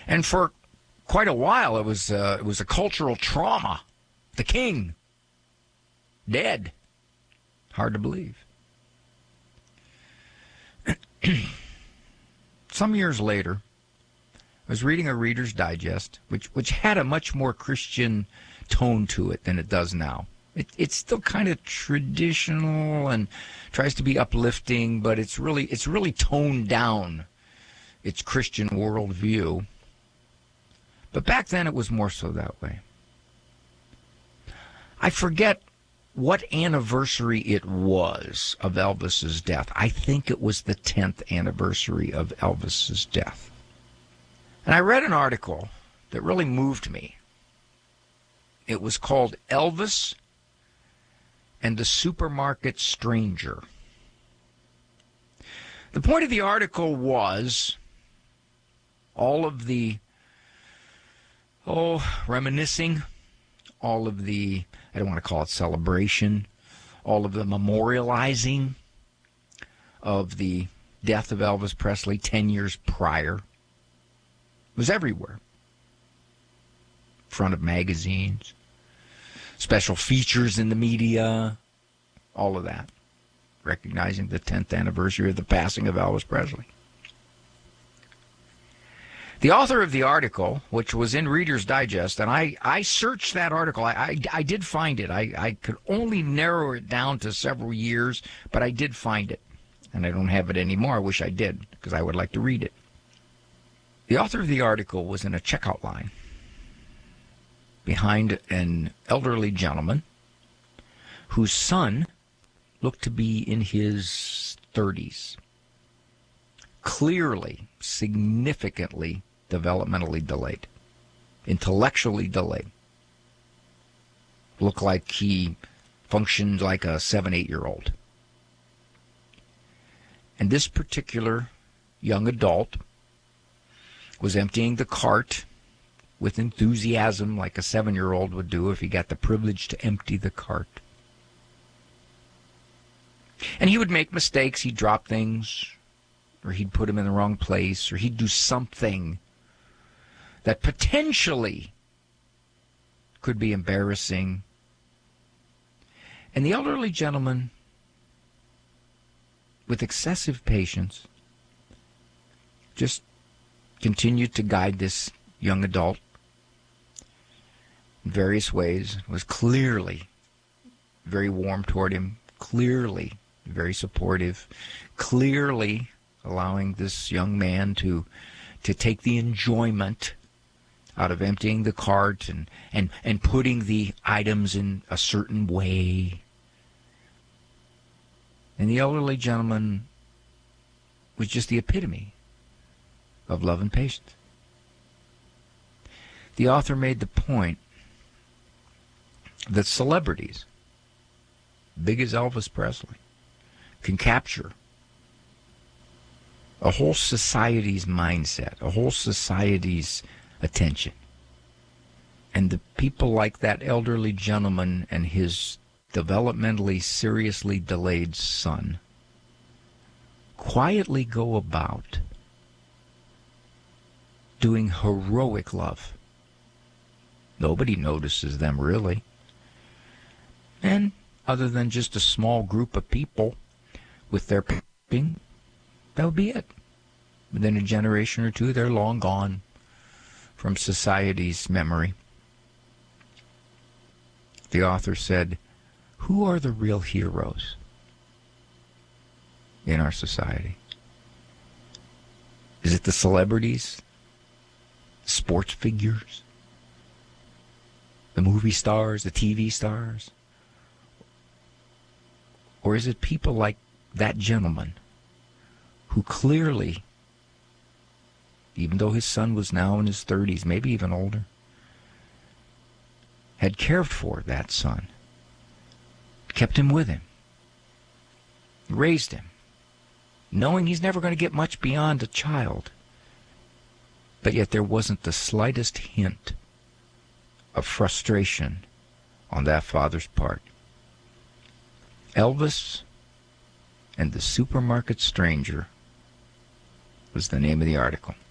And for quite a while, it was a cultural trauma. The king, dead. Hard to believe. Some years later, I was reading a Reader's Digest, which had a much more Christian tone to it than it does now. It's still kind of traditional and tries to be uplifting, but it's really toned down its Christian worldview. But back then it was more so that way. I forget what anniversary it was of Elvis's death. I think it was the 10th anniversary of Elvis's death. And I read an article that really moved me. It was called Elvis and the Supermarket Stranger. The point of the article was all of the, reminiscing, all of the, I don't want to call it celebration, all of the memorializing of the death of Elvis Presley 10 years prior. It was everywhere. Front of magazines, special features in the media, all of that, recognizing the 10th anniversary of the passing of Elvis Presley. The author of the article, which was in Reader's Digest, and I searched that article. I did find it. I could only narrow it down to several years, but I did find it. And I don't have it anymore. I wish I did, because I would like to read it. The author of the article was in a checkout line behind an elderly gentleman whose son looked to be in his 30s. Clearly, significantly developmentally delayed, intellectually delayed. Looked like he functioned like a 7-8-year-old. And this particular young adult was emptying the cart with enthusiasm like a 7-year-old would do if he got the privilege to empty the cart. And he would make mistakes. He'd drop things, or he'd put them in the wrong place, or he'd do something that potentially could be embarrassing. And the elderly gentleman, with excessive patience, just continued to guide this young adult in various ways, was clearly very warm toward him, clearly very supportive, clearly allowing this young man to take the enjoyment out of emptying the cart and putting the items in a certain way. And the elderly gentleman was just the epitome of love and patience. The author made the point that celebrities, big as Elvis Presley, can capture a whole society's mindset, a whole society's attention. And the people like that elderly gentleman and his developmentally seriously delayed son quietly go about doing heroic love. Nobody notices them, really. And other than just a small group of people with their ping, that would be it. Within a generation or two, they're long gone from society's memory. The author said, who are the real heroes in our society? Is it the celebrities, sports figures, the movie stars, the TV stars? Or is it people like that gentleman who clearly, even though his son was now in his 30s, maybe even older, had cared for that son, kept him with him, raised him, knowing he's never going to get much beyond a child, but yet there wasn't the slightest hint of frustration on that father's part. Elvis and the Supermarket Stranger was the name of the article.